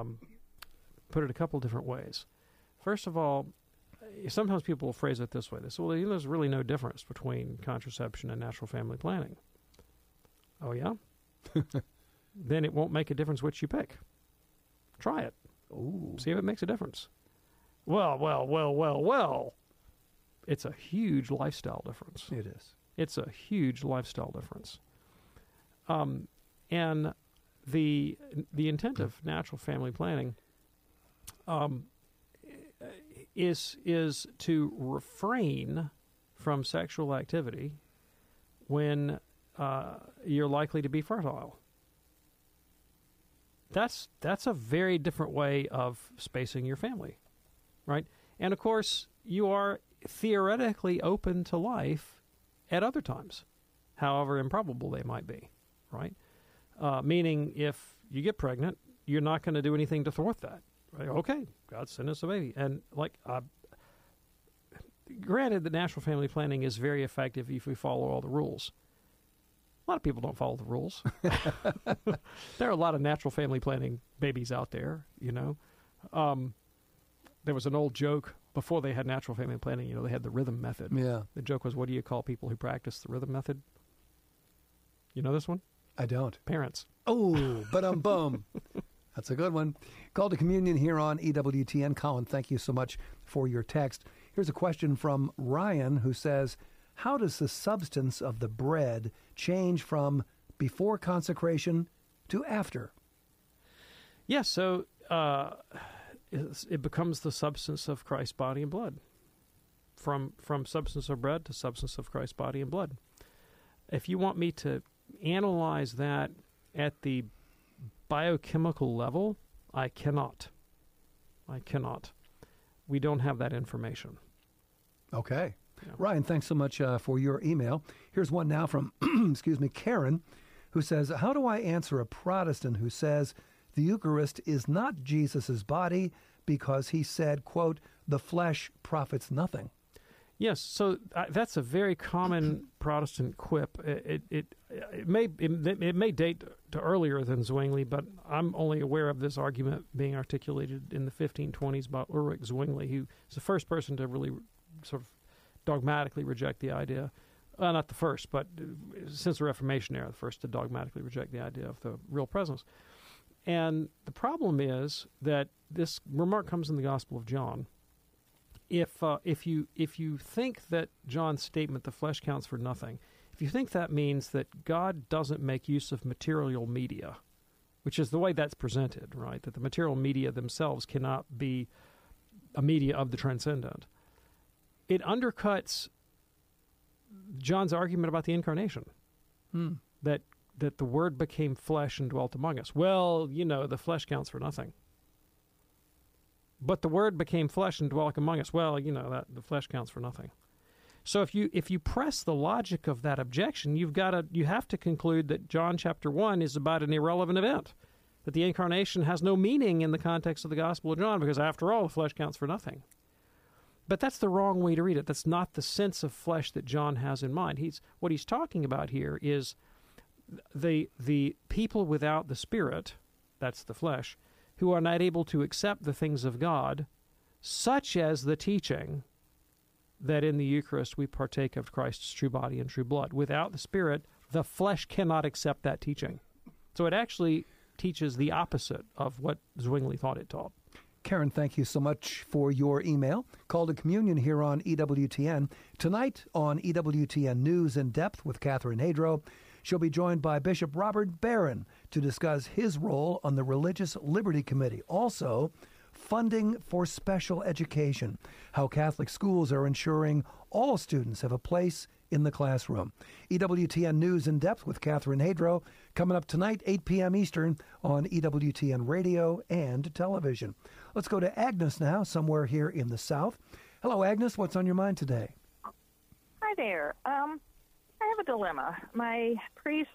put it a couple different ways. First of all, sometimes people will phrase it this way. They say, well, there's really no difference between contraception and natural family planning. Oh, yeah? Then it won't make a difference which you pick. Try it. Ooh. See if it makes a difference. Well. It's a huge lifestyle difference. It is. It's a huge lifestyle difference. And the intent of natural family planning is to refrain from sexual activity when you're likely to be fertile. That's a very different way of spacing your family, right? And of course, you are theoretically open to life at other times, however improbable they might be, right? Meaning, if you get pregnant, you're not going to do anything to thwart that. Right? Okay, God sent us a baby. And, granted that natural family planning is very effective if we follow all the rules. A lot of people don't follow the rules. There are a lot of natural family planning babies out there, There was an old joke before they had natural family planning, they had the rhythm method. Yeah. The joke was, what do you call people who practice the rhythm method? You know this one? I don't. Parents. Oh, boom. That's a good one. Call to Communion here on EWTN. Colin, thank you so much for your text. Here's a question from Ryan who says, how does the substance of the bread change from before consecration to after? Yes, so it becomes the substance of Christ's body and blood. From substance of bread to substance of Christ's body and blood. If you want me to analyze that at the biochemical level, I cannot. We don't have that information. Okay. Yeah. Ryan, thanks so much for your email. Here's one now from, Karen, who says, how do I answer a Protestant who says the Eucharist is not Jesus' body because he said, quote, the flesh profits nothing? Yes, so that's a very common Protestant quip. It may date to earlier than Zwingli, but I'm only aware of this argument being articulated in the 1520s by Ulrich Zwingli, who is the first person to really sort of dogmatically reject the idea. Not the first, but since the Reformation era, the first to dogmatically reject the idea of the real presence. And the problem is that this remark comes in the Gospel of John. If you think that John's statement, the flesh counts for nothing, if you think that means that God doesn't make use of material media, which is the way that's presented, right, that the material media themselves cannot be a media of the transcendent, it undercuts John's argument about the incarnation, that the Word became flesh and dwelt among us. Well, the flesh counts for nothing. But the Word became flesh and dwelt among us. Well, that the flesh counts for nothing. So if you press the logic of that objection, you have to conclude that John chapter 1 is about an irrelevant event, that the incarnation has no meaning in the context of the Gospel of John, because after all, the flesh counts for nothing. But that's the wrong way to read it. That's not the sense of flesh that John has in mind. What he's talking about here is the people without the Spirit, that's the flesh, who are not able to accept the things of God, such as the teaching that in the Eucharist we partake of Christ's true body and true blood. Without the Spirit, the flesh cannot accept that teaching. So it actually teaches the opposite of what Zwingli thought it taught. Karen, thank you so much for your email. Call to Communion here on EWTN. Tonight on EWTN News in Depth with Catherine Hadro, she'll be joined by Bishop Robert Barron to discuss his role on the Religious Liberty Committee. Also, funding for special education, how Catholic schools are ensuring all students have a place in the classroom. EWTN News in Depth with Catherine Hadro, coming up tonight, 8 p.m. Eastern on EWTN Radio and television. Let's go to Agnes now, somewhere here in the South. Hello, Agnes. What's on your mind today? Hi there. I have a dilemma. My priest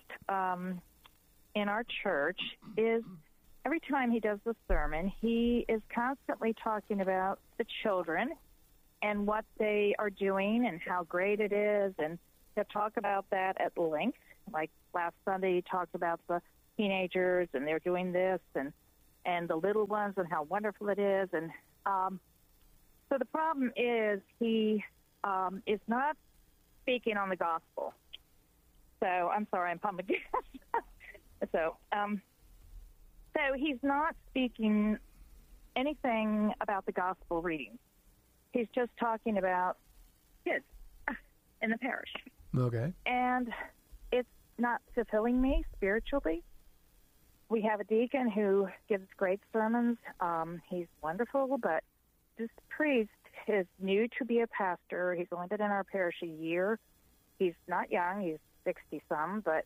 in our church is, every time he does the sermon, he is constantly talking about the children and what they are doing and how great it is, and he'll talk about that at length. Like last Sunday, he talked about the teenagers and they're doing this, and and the little ones and how wonderful it is. And so the problem is he is not speaking on the gospel. So I'm sorry, I'm pumping gas. So he's not speaking anything about the gospel reading. He's just talking about kids in the parish. Okay. And it's not fulfilling me spiritually. We have a deacon who gives great sermons. He's wonderful, but this priest is new to be a pastor. He's only been in our parish a year. He's not young. He's 60-some, but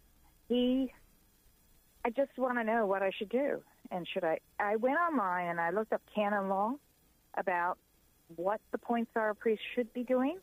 I just want to know what I should do. And I went online and I looked up canon law about what the points are a priest should be doing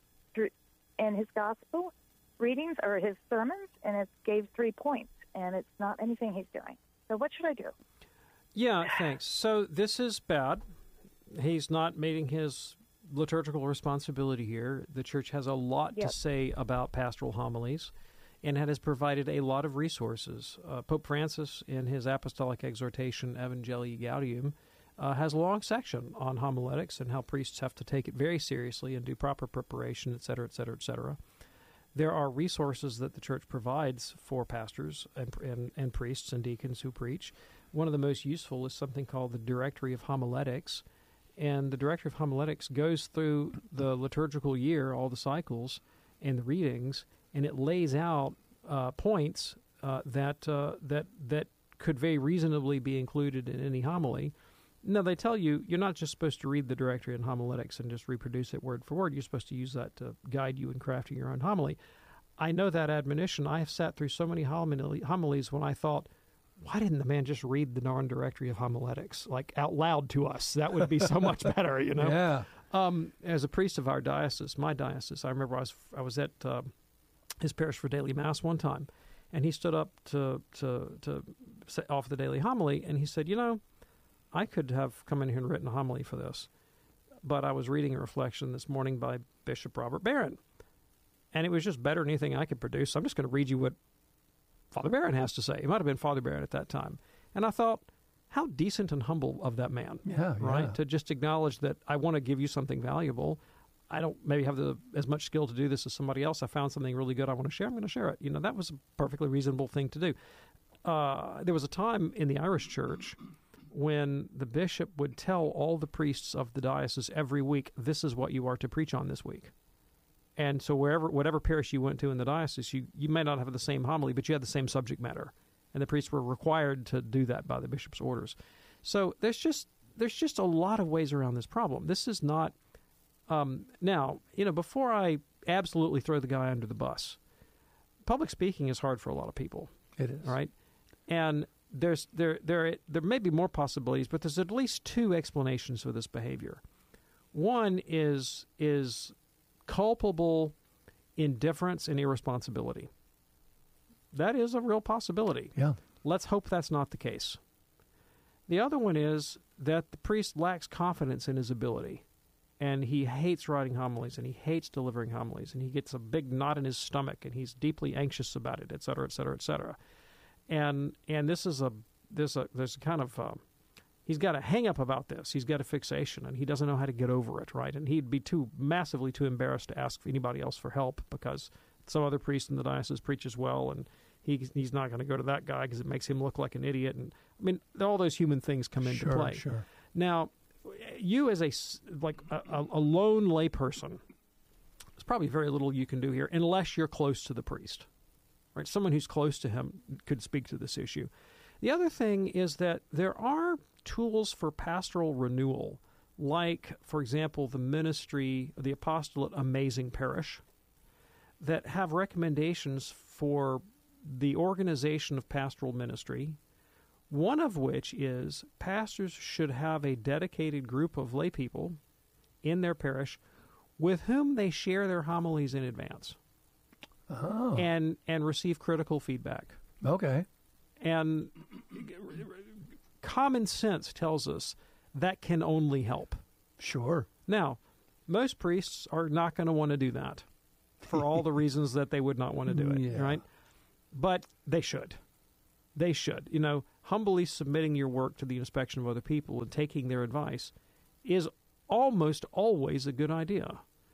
in his gospel readings or his sermons, and it gave 3 points, and it's not anything he's doing. So what should I do? Yeah, thanks. So this is bad. He's not meeting his liturgical responsibility here. The Church has a lot to say about pastoral homilies, and it has provided a lot of resources. Pope Francis, in his apostolic exhortation, Evangelii Gaudium, has a long section on homiletics and how priests have to take it very seriously and do proper preparation, et cetera, et cetera, et cetera. There are resources that the Church provides for pastors and priests and deacons who preach. One of the most useful is something called the Directory of Homiletics, and the Directory of Homiletics goes through the liturgical year, all the cycles and the readings, and it lays out points that could very reasonably be included in any homily. Now, they tell you you're not just supposed to read the Directory and Homiletics and just reproduce it word for word. You're supposed to use that to guide you in crafting your own homily. I know that admonition. I have sat through so many homilies when I thought, why didn't the man just read the darn Directory of Homiletics, like, out loud to us? That would be so much better, you know? Yeah. As a priest of our diocese, my diocese, I remember I was at his parish for daily mass one time, and he stood up to offer the daily homily, and he said, you know, I could have come in here and written a homily for this, but I was reading a reflection this morning by Bishop Robert Barron, and it was just better than anything I could produce. So I'm just going to read you what Father Barron has to say. It might have been Father Barron at that time. And I thought, how decent and humble of that man, right? Yeah. To just acknowledge that I want to give you something valuable. I don't maybe have as much skill to do this as somebody else. I found something really good I want to share. I'm going to share it. You know, that was a perfectly reasonable thing to do. There was a time in the Irish Church when the bishop would tell all the priests of the diocese every week, this is what you are to preach on this week. And so whatever parish you went to in the diocese, you may not have the same homily, but you had the same subject matter. And the priests were required to do that by the bishop's orders. So there's just a lot of ways around this problem. This is not now, you know, before I absolutely throw the guy under the bus, public speaking is hard for a lot of people. It is. Right? And there may be more possibilities, but there's at least 2 explanations for this behavior. One is culpable indifference and irresponsibility. That is a real possibility. Yeah. Let's hope that's not the case. The other one is that the priest lacks confidence in his ability, and he hates writing homilies, and he hates delivering homilies, and he gets a big knot in his stomach, and he's deeply anxious about it, et cetera, et cetera, et cetera. And there's a kind of he's got a hang-up about this. He's got a fixation, and he doesn't know how to get over it, right? And he'd be massively too embarrassed to ask anybody else for help because some other priest in the diocese preaches well, and he's not going to go to that guy because it makes him look like an idiot. And I mean, all those human things come into play. Sure. Now, you as a lone layperson, there's probably very little you can do here unless you're close to the priest. Right, someone who's close to him could speak to this issue. The other thing is that there are tools for pastoral renewal, like, for example, the ministry, the apostolate Amazing Parish, that have recommendations for the organization of pastoral ministry, one of which is pastors should have a dedicated group of lay people in their parish with whom they share their homilies in advance. Oh. And receive critical feedback. Okay. And common sense tells us that can only help. Sure. Now, most priests are not going to want to do that for all the reasons that they would not want to do it, right? But they should. They should. You know, humbly submitting your work to the inspection of other people and taking their advice is almost always a good idea.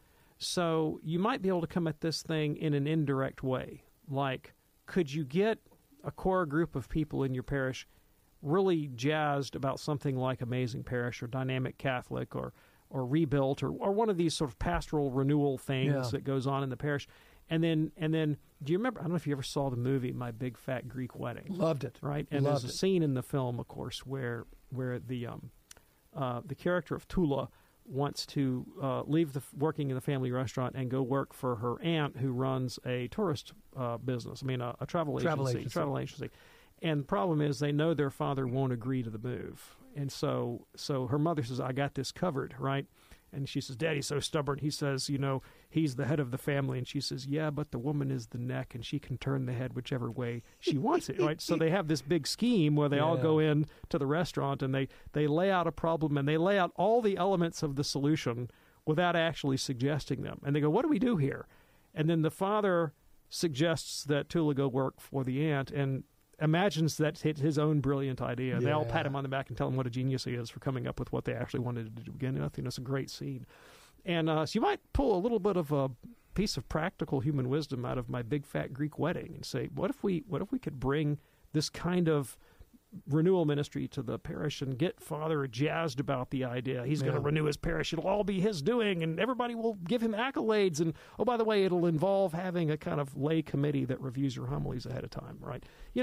So you might be able to come at this thing in an indirect way. Like, could you get a core group of people in your parish really jazzed about something like Amazing Parish or Dynamic Catholic or Rebuilt or one of these sort of pastoral renewal things that goes on in the parish? And then, do you remember? I don't know if you ever saw the movie My Big Fat Greek Wedding. Loved it. Right, and there's a scene in the film, of course, where the character of Tula wants to leave working in the family restaurant and go work for her aunt, who runs a tourist business. I mean, a travel agency. And the problem is, they know their father won't agree to the move, and so her mother says, "I got this covered," right? And she says, "Daddy's so stubborn." He says, he's the head of the family. And she says, "Yeah, but the woman is the neck, and she can turn the head whichever way she wants it," right? So they have this big scheme where they all go in to the restaurant, and they lay out a problem, and they lay out all the elements of the solution without actually suggesting them. And they go, "What do we do here?" And then the father suggests that Tula go work for the aunt, and imagines that's his own brilliant idea. They all pat him on the back and tell him what a genius he is for coming up with what they actually wanted to do again. And I think that's a great scene. And so you might pull a little bit of a piece of practical human wisdom out of My Big Fat Greek Wedding and say, what if we could bring this kind of renewal ministry to the parish and get Father jazzed about the idea. He's going to renew his parish. It'll all be his doing, and everybody will give him accolades. And, oh, by the way, it'll involve having a kind of lay committee that reviews your homilies ahead of time, right?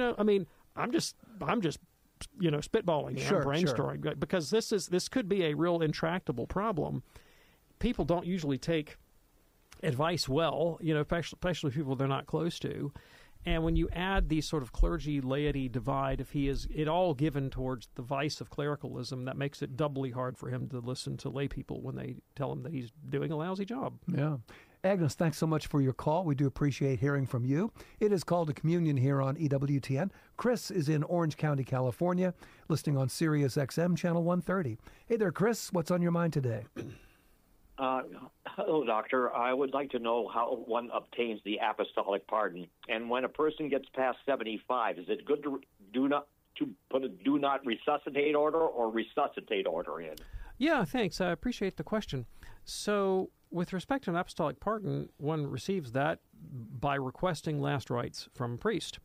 I'm just spitballing here, I'm brainstorming, because this could be a real intractable problem. People don't usually take advice well, especially people they're not close to. And when you add the sort of clergy-laity divide, if he is it all given towards the vice of clericalism, that makes it doubly hard for him to listen to lay people when they tell him that he's doing a lousy job. Yeah. Agnes, thanks so much for your call. We do appreciate hearing from you. It is Called to Communion here on EWTN. Chris is in Orange County, California, listening on Sirius XM Channel 130. Hey there, Chris. What's on your mind today? Hello, Doctor. I would like to know how one obtains the apostolic pardon. And when a person gets past 75, is it good to put a do not resuscitate order or resuscitate order in? Yeah, thanks. I appreciate the question. So, with respect to an apostolic pardon, one receives that by requesting last rites from a priest.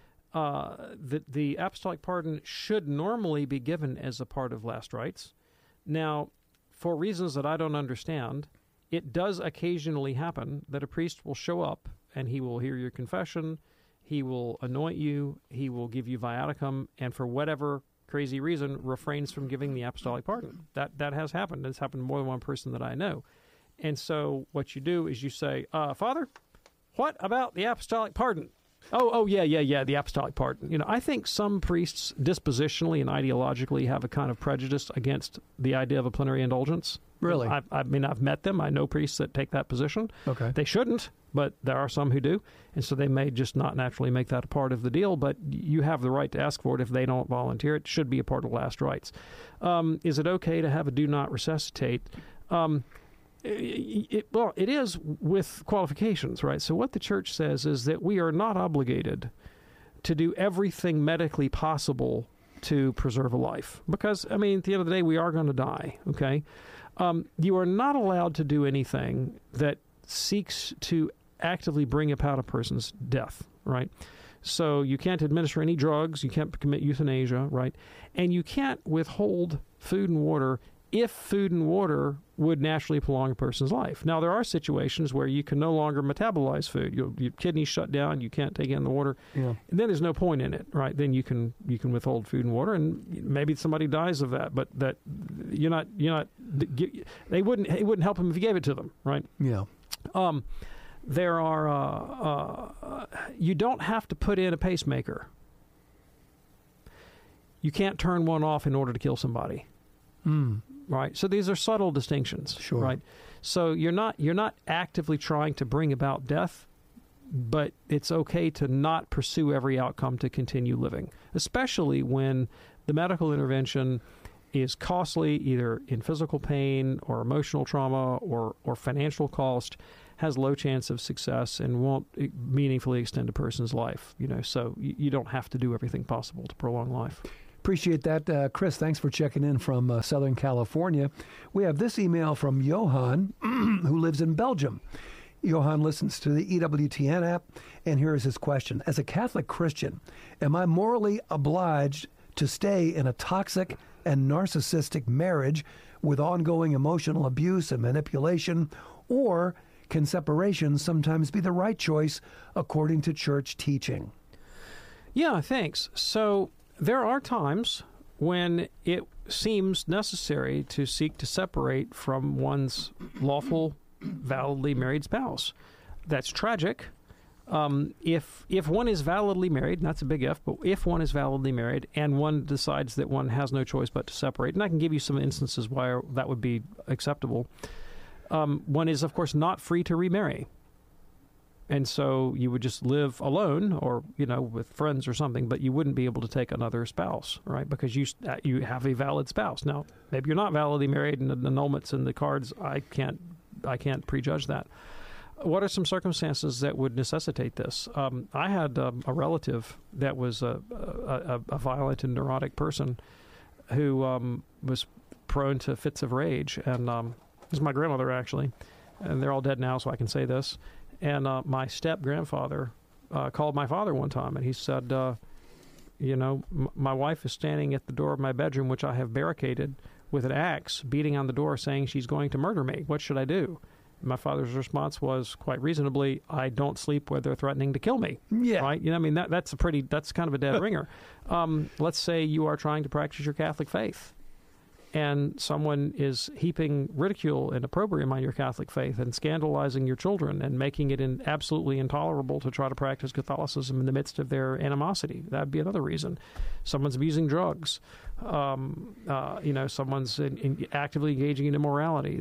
The apostolic pardon should normally be given as a part of last rites. Now, for reasons that I don't understand, it does occasionally happen that a priest will show up and he will hear your confession, he will anoint you, he will give you viaticum, and for whatever crazy reason refrains from giving the apostolic pardon. That has happened. It's happened to more than one person that I know. And so what you do is you say, Father, what about the apostolic pardon? Oh, yeah, the apostolic pardon. I think some priests dispositionally and ideologically have a kind of prejudice against the idea of a plenary indulgence. Really? I've met them. I know priests that take that position. Okay. They shouldn't, but there are some who do. And so they may just not naturally make that a part of the deal, but you have the right to ask for it if they don't volunteer. It should be a part of last rites. Is it okay to have a do not resuscitate? It is with qualifications, right? So what the church says is that we are not obligated to do everything medically possible to preserve a life. Because, at the end of the day, we are going to die, okay? You are not allowed to do anything that seeks to actively bring about a person's death, right? So you can't administer any drugs, you can't commit euthanasia, right? And you can't withhold food and water if food and water would naturally prolong a person's life. Now, there are situations where you can no longer metabolize food. Your kidneys shut down, you can't take in the water. Yeah. And then there's no point in it, right? Then you can withhold food and water, and maybe somebody dies of that, but that it wouldn't help them if you gave it to them, right? Yeah. There are you don't have to put in a pacemaker. You can't turn one off in order to kill somebody. Right. So these are subtle distinctions. Sure. Right. So you're not actively trying to bring about death, but it's okay to not pursue every outcome to continue living, especially when the medical intervention is costly, either in physical pain or emotional trauma or financial cost. has low chance of success and won't meaningfully extend a person's life. So you don't have to do everything possible to prolong life. Appreciate that. Chris, thanks for checking in from Southern California. We have this email from Johan, who lives in Belgium. Johan listens to the EWTN app, and here is his question. As a Catholic Christian, am I morally obliged to stay in a toxic and narcissistic marriage with ongoing emotional abuse and manipulation, or can separation sometimes be the right choice according to church teaching? Yeah, thanks. So there are times when it seems necessary to seek to separate from one's lawful, validly married spouse. That's tragic. If one is validly married, and that's a big if, but if one is validly married and one decides that one has no choice but to separate, and I can give you some instances why that would be acceptable, one is, of course, not free to remarry. And so you would just live alone or, with friends or something, but you wouldn't be able to take another spouse, right? Because you have a valid spouse. Now, maybe you're not validly married and the annulment's in the cards. I can't prejudge that. What are some circumstances that would necessitate this? I had a relative that was a violent and neurotic person who was prone to fits of rage. And this is my grandmother, actually. And they're all dead now, so I can say this. And my step-grandfather called my father one time, and he said, my wife is standing at the door of my bedroom, which I have barricaded, with an axe, beating on the door, saying she's going to murder me. What should I do? And my father's response was, quite reasonably, I don't sleep where they're threatening to kill me. Yeah. Right? That's kind of a dead ringer. Let's say you are trying to practice your Catholic faith, and someone is heaping ridicule and opprobrium on your Catholic faith and scandalizing your children and making it absolutely intolerable to try to practice Catholicism in the midst of their animosity. That would be another reason. Someone's abusing drugs. Someone's actively engaging in immorality.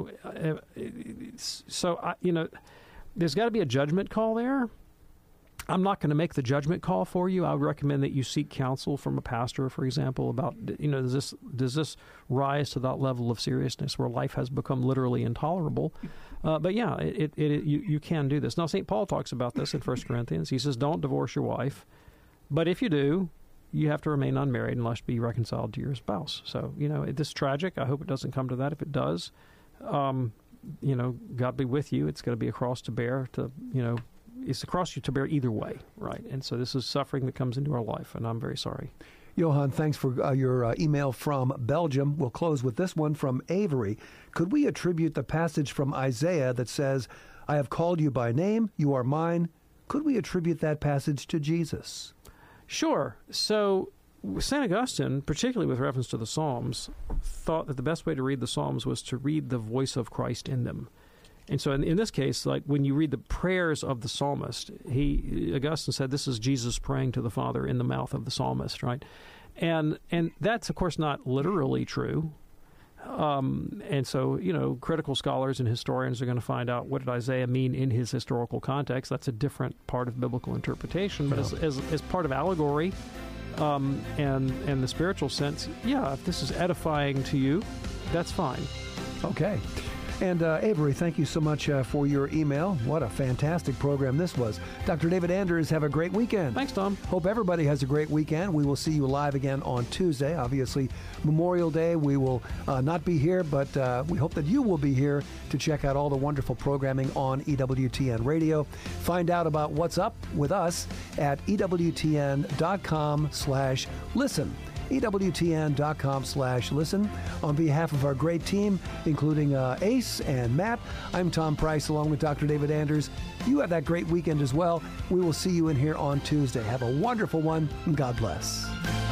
There's got to be a judgment call there. I'm not going to make the judgment call for you. I would recommend that you seek counsel from a pastor, for example, about, does this rise to that level of seriousness where life has become literally intolerable? But yeah, you can do this. Now, St. Paul talks about this in 1 Corinthians. He says, don't divorce your wife. But if you do, you have to remain unmarried unless be reconciled to your spouse. So, this is tragic. I hope it doesn't come to that. If it does, God be with you. It's going to be a cross to bear it's a cross to bear either way, right? And so this is suffering that comes into our life, and I'm very sorry. Johan, thanks for your email from Belgium. We'll close with this one from Avery. Could we attribute the passage from Isaiah that says, I have called you by name, you are mine? Could we attribute that passage to Jesus? Sure. So St. Augustine, particularly with reference to the Psalms, thought that the best way to read the Psalms was to read the voice of Christ in them. And so in this case, like when you read the prayers of the psalmist, Augustine said this is Jesus praying to the Father in the mouth of the psalmist, right? And that's, of course, not literally true. And so, critical scholars and historians are going to find out what did Isaiah mean in his historical context. That's a different part of biblical interpretation. But as part of allegory and the spiritual sense, yeah, if this is edifying to you, that's fine. Okay. And Avery, thank you so much for your email. What a fantastic program this was. Dr. David Anders, have a great weekend. Thanks, Tom. Hope everybody has a great weekend. We will see you live again on Tuesday. Obviously, Memorial Day, we will not be here, but we hope that you will be here to check out all the wonderful programming on EWTN Radio. Find out about what's up with us at EWTN.com/listen. EWTN.com/listen. On behalf of our great team, including Ace and Matt, I'm Tom Price along with Dr. David Anders. You have that great weekend as well. We will see you in here on Tuesday. Have a wonderful one, and God bless.